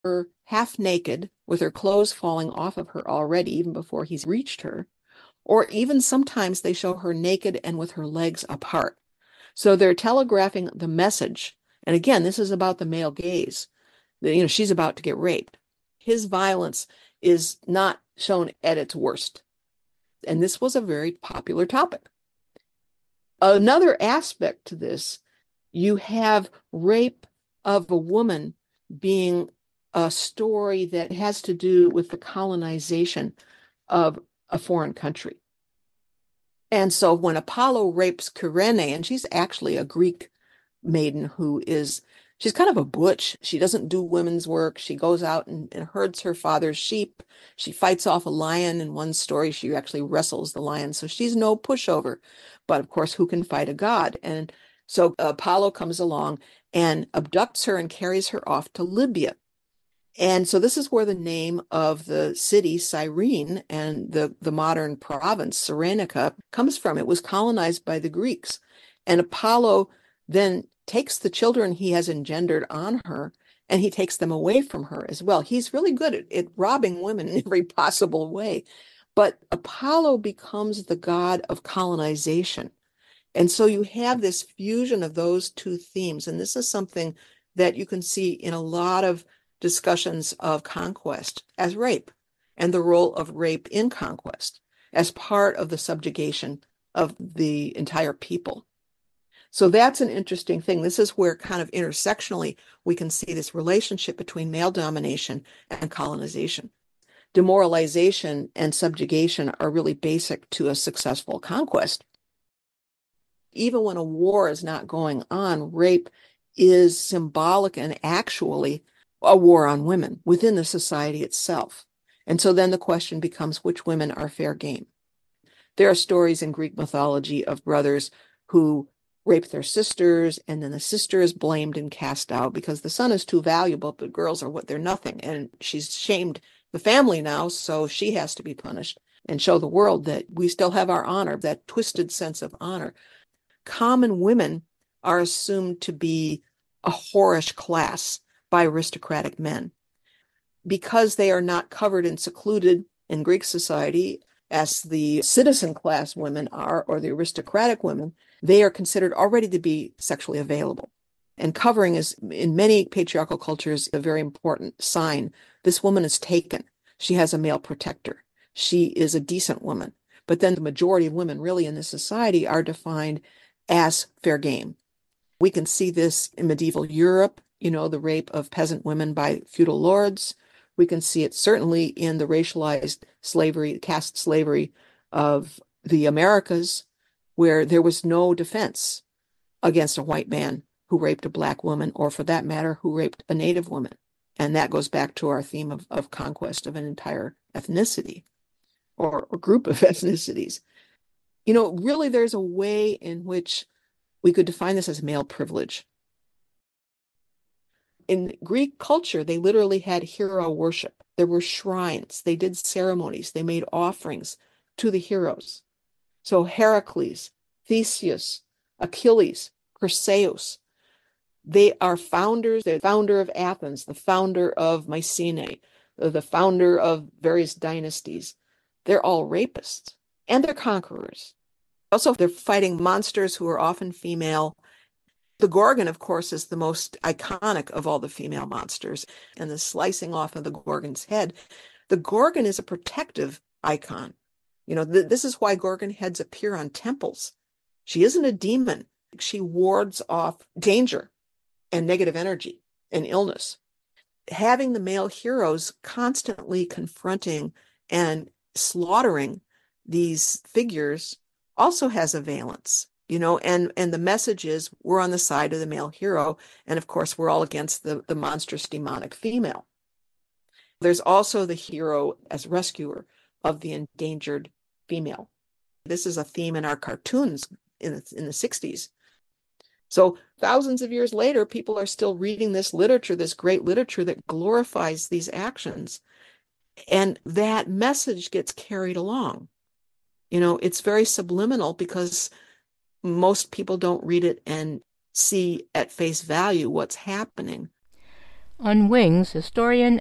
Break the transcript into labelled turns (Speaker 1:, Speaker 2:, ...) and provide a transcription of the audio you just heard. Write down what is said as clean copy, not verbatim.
Speaker 1: her half naked with her clothes falling off of her already, even before he's reached her. Or even sometimes they show her naked and with her legs apart. So they're telegraphing the message. And again, this is about the male gaze. She's about to get raped. His violence is not shown at its worst. And this was a very popular topic. Another aspect to this, you have rape of a woman being a story that has to do with the colonization of a foreign country. And so when Apollo rapes Kyrene, and she's actually a Greek maiden she's kind of a butch. She doesn't do women's work. She goes out and herds her father's sheep. She fights off a lion. In one story, she actually wrestles the lion. So she's no pushover. But of course, who can fight a god? And so Apollo comes along and abducts her and carries her off to Libya. And so this is where the name of the city, Cyrene, and the modern province, Cyrenaica, comes from. It was colonized by the Greeks. And Apollo then takes the children he has engendered on her, and he takes them away from her as well. He's really good at robbing women in every possible way. But Apollo becomes the god of colonization. And so you have this fusion of those two themes. And this is something that you can see in a lot of discussions of conquest as rape and the role of rape in conquest as part of the subjugation of the entire people. So that's an interesting thing. This is where kind of intersectionally we can see this relationship between male domination and colonization. Demoralization and subjugation are really basic to a successful conquest. Even when a war is not going on, rape is symbolic and actually a war on women within the society itself. And so then the question becomes which women are fair game. There are stories in Greek mythology of brothers who rape their sisters, and then the sister is blamed and cast out because the son is too valuable, but girls they're nothing. And she's shamed the family now, so she has to be punished and show the world that we still have our honor, that twisted sense of honor. Common women are assumed to be a whorish class by aristocratic men because they are not covered and secluded in Greek society as the citizen class women are, or the aristocratic women. They are considered already to be sexually available. And covering is, in many patriarchal cultures, a very important sign. This woman is taken. She has a male protector. She is a decent woman. But then the majority of women really in this society are defined as fair game. We can see this in medieval Europe, the rape of peasant women by feudal lords. We can see it certainly in the racialized slavery, caste slavery of the Americas, where there was no defense against a white man who raped a black woman, or for that matter, who raped a native woman. And that goes back to our theme of conquest of an entire ethnicity or group of ethnicities. Really there's a way in which we could define this as male privilege. In Greek culture, they literally had hero worship. There were shrines. They did ceremonies. They made offerings to the heroes. So Heracles, Theseus, Achilles, Perseus, they are founders. They're the founder of Athens, the founder of Mycenae, the founder of various dynasties. They're all rapists and they're conquerors. Also, they're fighting monsters who are often female. The Gorgon, of course, is the most iconic of all the female monsters, and the slicing off of the Gorgon's head. The Gorgon is a protective icon. This is why Gorgon heads appear on temples. She isn't a demon. She wards off danger and negative energy and illness. Having the male heroes constantly confronting and slaughtering these figures also has a valence. And the message is we're on the side of the male hero. And of course, we're all against the monstrous demonic female. There's also the hero as rescuer of the endangered female. This is a theme in our cartoons in the 60s. So thousands of years later, people are still reading this literature, this great literature that glorifies these actions. And that message gets carried along. It's very subliminal because most people don't read it and see at face value what's happening.
Speaker 2: On Wings, historian